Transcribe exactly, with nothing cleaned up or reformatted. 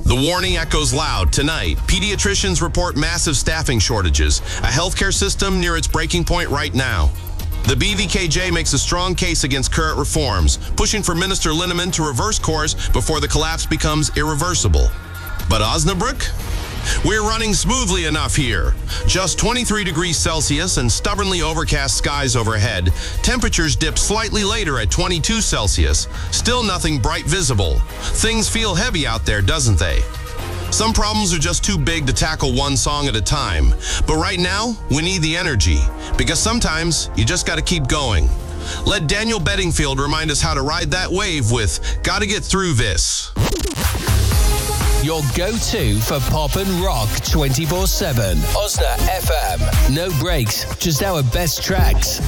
The warning echoes loud tonight. Pediatricians report massive staffing shortages, a healthcare system near its breaking point right now. The B V K J makes a strong case against current reforms, pushing for Minister Linneman to reverse course before the collapse becomes irreversible. But Osnabrück? We're running smoothly enough here. Just twenty-three degrees Celsius and stubbornly overcast skies overhead. Temperatures dip slightly later at twenty-two Celsius. Still nothing bright visible. Things feel heavy out there, doesn't they? Some problems are just too big to tackle one song at a time. But right now, we need the energy. Because sometimes, you just gotta keep going. Let Daniel Bedingfield remind us how to ride that wave with Gotta Get Through This. Your go-to for pop and rock twenty-four seven. Osna F M. No breaks, just our best tracks.